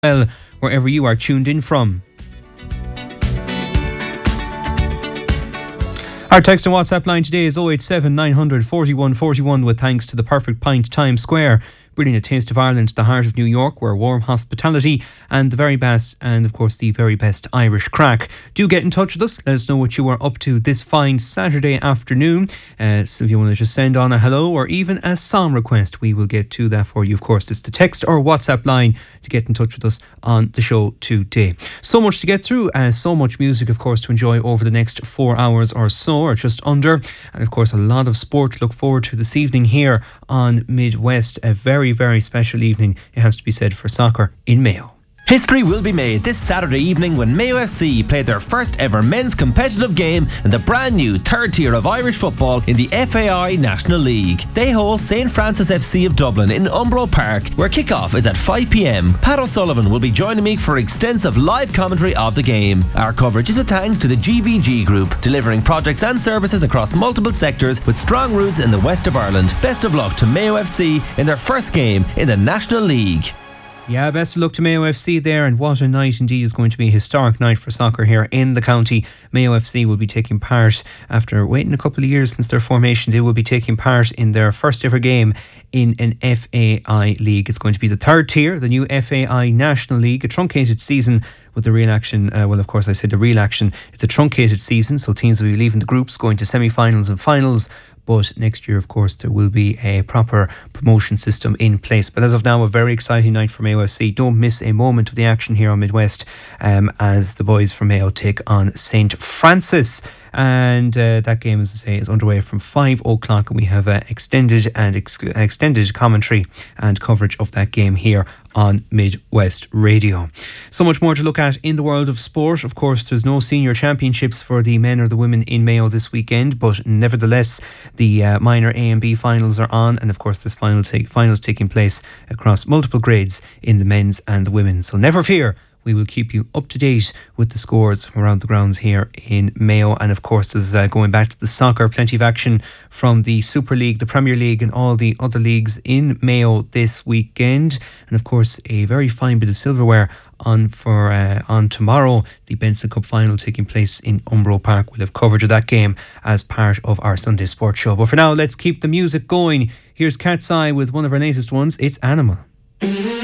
well, wherever you are tuned in from. Our text and WhatsApp line today is 087 900 41 41 with thanks to the Perfect Pint Times Square. Bringing a taste of Ireland to the heart of New York, where warm hospitality and the very best, and of course the very best Irish crack. Do get in touch with us. Let us know what you are up to this fine Saturday afternoon. So if you want to just send on a hello or even a song request, we will get to that for you. Of course, it's the text or WhatsApp line to get in touch with us on the show today. So much to get through, so much music, of course, to enjoy over the next 4 hours or so, or just under. And of course, a lot of sport to look forward to this evening here on Midwest. A very, very special evening, it has to be said, for soccer in Mayo. History will be made this Saturday evening when Mayo FC play their first ever men's competitive game in the brand new third tier of Irish football in the FAI National League. They host St Francis FC of Dublin in Umbro Park, where kick-off is at 5pm. Pat O'Sullivan will be joining me for extensive live commentary of the game. Our coverage is a thanks to the GVG Group, delivering projects and services across multiple sectors with strong roots in the west of Ireland. Best of luck to Mayo FC in their first game in the National League. Yeah, best of luck to Mayo FC there, and what a night indeed. Is going to be a historic night for soccer here in the county. Mayo FC will be taking part, after waiting a couple of years since their formation, they will be taking part in their first ever game in an FAI league. It's going to be the third tier, the new FAI National League, a truncated season with the real action. Well, of course, I said the real action. It's a truncated season, so teams will be leaving the groups, going to semi-finals and finals. But next year, of course, there will be a proper promotion system in place. But as of now, a very exciting night for Mayo FC. Don't miss a moment of the action here on Midwest as the boys from Mayo take on St Francis. And that game, as I say, is underway from 5 o'clock, and we have extended commentary and coverage of that game here on Midwest Radio. So much more to look at in the world of sport. Of course, there's no senior championships for the men or the women in Mayo this weekend, but nevertheless, the minor A and B finals are on, and of course there's finals taking place across multiple grades in the men's and the women's. So never fear, we will keep you up to date with the scores from around the grounds here in Mayo. And of course, there's going back to the soccer, plenty of action from the Super League, the Premier League and all the other leagues in Mayo this weekend. And of course, a very fine bit of silverware on tomorrow, the Benson Cup final taking place in Umbro Park. We'll have coverage of that game as part of our Sunday Sports Show. But for now, let's keep the music going. Here's Cat's Eye with one of our latest ones. It's Animal.